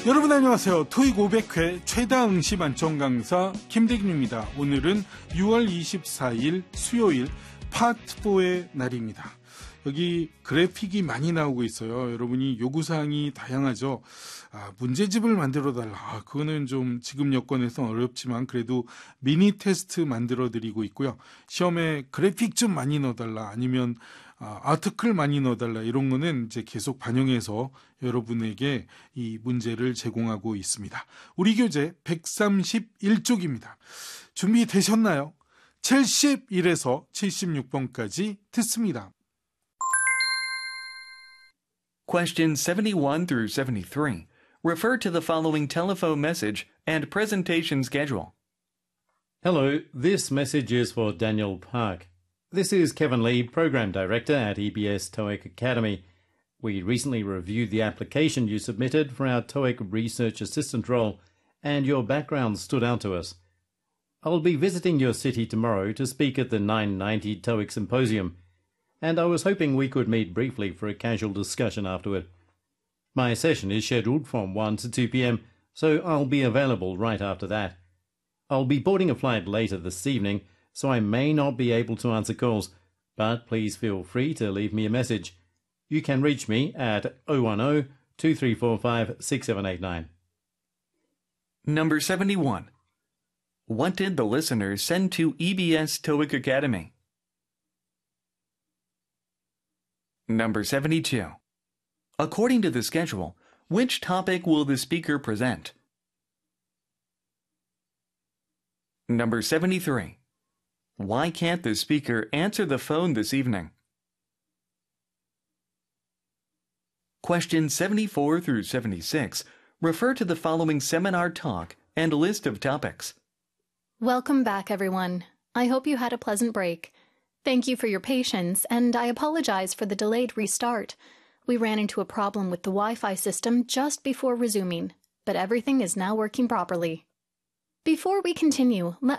여러분 안녕하세요. 토익 500회 최다 응시 만점 강사 김대균입니다. 오늘은 6월 24일 수요일 파트 4의 날입니다. 여기 그래픽이 많이 나오고 있어요. 여러분이 요구사항이 다양하죠. 문제집을 만들어달라. 그거는 좀 지금 여건에서 어렵지만 그래도 미니 테스트 만들어드리고 있고요. 시험에 그래픽 좀 많이 넣어달라. 아니면 아티클 많이 넣어달라. 이런 거는 이제 계속 반영해서 여러분에게 이 문제를 제공하고 있습니다. 우리 교재 131쪽입니다. 준비되셨나요? 71에서 76번까지 듣습니다. Questions 71 through 73 refer to the following telephone message and presentation schedule. Hello, this message is for Daniel Park. This is Kevin Lee, Program Director at EBS TOEIC Academy. We recently reviewed the application you submitted for our TOEIC Research Assistant role, and your background stood out to us. I'll be visiting your city tomorrow to speak at the 990 TOEIC Symposium, and I was hoping we could meet briefly for a casual discussion afterward. My session is scheduled from 1 to 2 p.m, so I'll be available right after that. I'll be boarding a flight later this evening, so I may not be able to answer calls, but please feel free to leave me a message. You can reach me at 010-2345-6789. Number 71. What did the listener send to EBS TOEIC Academy? Number 72. According to the schedule, which topic will the speaker present? Number 73. Why can't the speaker answer the phone this evening? Questions 74 through 76 refer to the following seminar talk and list of topics. Welcome back, everyone. I hope you had a pleasant break. Thank you for your patience, and I apologize for the delayed restart. We ran into a problem with the Wi-Fi system just before resuming, but everything is now working properly. Before we continue, let